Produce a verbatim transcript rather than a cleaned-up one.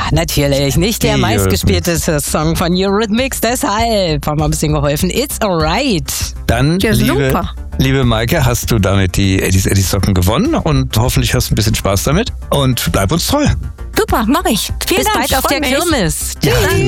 natürlich. Nicht der Die meistgespielteste Song von Eurythmics, deshalb haben wir ein bisschen geholfen. It's alright. Dann, Ja, liebe, super. liebe Maike, hast du damit die Eddies Eddies Socken gewonnen und hoffentlich hast du ein bisschen Spaß damit und bleib uns treu. Super, mach ich. Vielen Bis Dank. bald auf freu der mich. Kirmes. Ja. Tschüss.